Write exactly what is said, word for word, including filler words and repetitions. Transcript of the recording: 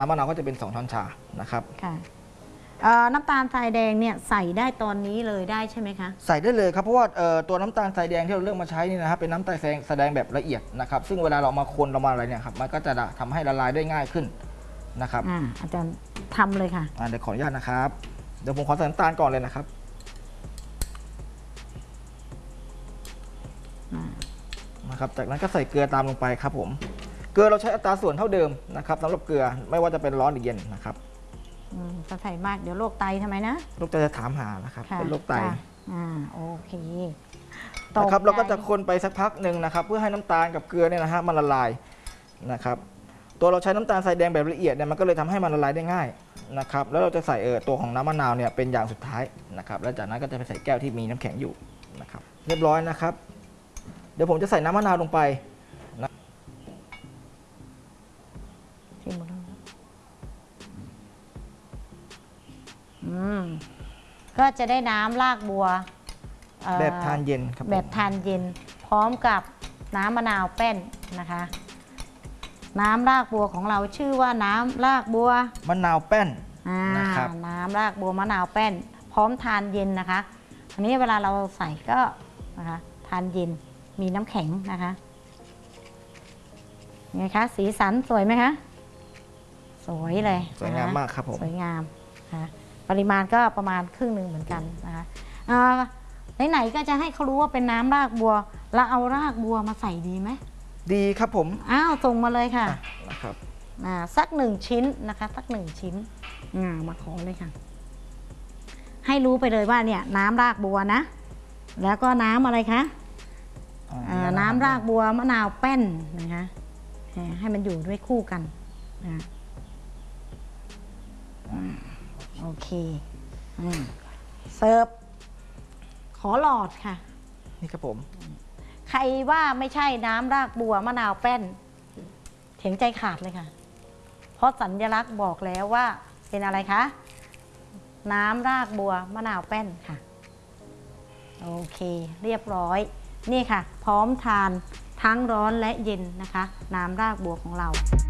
น้ำมะนาวก็จะเป็นสองช้อนชานะครับค่ะน้ำตาลทรายแดงเนี่ยใส่ได้ตอนนี้เลยได้ใช่ไหมคะใส่ได้เลยครับเพราะว่าตัวน้ำตาลทรายแดงที่เราเลือกมาใช้นี่นะครับเป็นน้ำตาลทรายแสดงแบบละเอียดนะครับซึ่งเวลาเรามาคนเรามาอะไรเนี่ยครับมันก็จะทำให้ละลายได้ง่ายขึ้นนะครับอ่าอาจารย์ทำเลยค่ะเดี๋ยวขออนุญาตนะครับเดี๋ยวผมขอใส่น้ำตาลก่อนเลยนะครับนะครับจากนั้นก็ใส่เกลือตามลงไปครับผมเกลือเราใช้อัตราส่วนเท่าเดิมนะครับสำหรับเกลือไม่ว่าจะเป็นร้อนหรือเย็นนะครับจะใส่มากเดี๋ยวโรคไตทำไมนะโรคไตจะถามหานะครับเป็นโรคไตอ่าโอเคนะครับเราก็จะคนไปสักพักหนึ่งนะครับเพื่อให้น้ำตาลกับเกลือเนี่ยนะฮะมันละลายนะครับตัวเราใช้น้ำตาลทรายแดงแบบละเอียดเนี่ยมันก็เลยทำให้มันละลายได้ง่ายนะครับแล้วเราจะใส่เออตัวของน้ำมะนาวเนี่ยเป็นอย่างสุดท้ายนะครับแล้วจากนั้นก็จะไปใส่แก้วที่มีน้ำแข็งอยู่นะครับเรียบร้อยนะครับเดี๋ยวผมจะใส่น้ำมะนาวลงไปนะอืมก็จะได้น้ำรากบัวแบบทานเย็นครับแบบทานเย็นพร้อมกับน้ำมะนาวแป้นนะคะน้ำรากบัวของเราชื่อว่าน้ำรากบัวมะนาวแป้นนะครับน้ำรากบัวมะนาวแป้นพร้อมทานเย็นนะคะอันนี้เวลาเราใส่ก็นะคะทานเย็นมีน้ำแข็งนะคะไงคะสีสันสวยไหมคะสวยเลยสวยงามมากครับผมสวยงามนะปริมาณก็ประมาณครึ่งหนึ่งเหมือนกันนะคะไหนๆก็จะให้เขารู้ว่าเป็นน้ำรากบัวแล้วเอารากบัวมาใส่ดีไหมดีครับผมอ้าวส่งมาเลยค่ะนะครับอ่าสักหนึ่งชิ้นนะคะสักหนึ่งชิ้นอ่ามาขอเลยค่ะให้รู้ไปเลยว่าเนี่ยน้ำรากบัวนะแล้วก็น้ำอะไรคะน้ำรากบัวมะนาวแป้นนะคะให้มันอยู่ด้วยคู่กันนะโอเคเสิร์ฟขอหลอดค่ะนี่ครับผมใครว่าไม่ใช่น้ำรากบัวมะนาวแป้นเถียงใจขาดเลยค่ะเพราะสัญลักษณ์บอกแล้วว่าเป็นอะไรคะน้ำรากบัวมะนาวแป้นค่ะโอเคเรียบร้อยนี่ค่ะพร้อมทานทั้งร้อนและเย็นนะคะน้ำรากบัวของเรา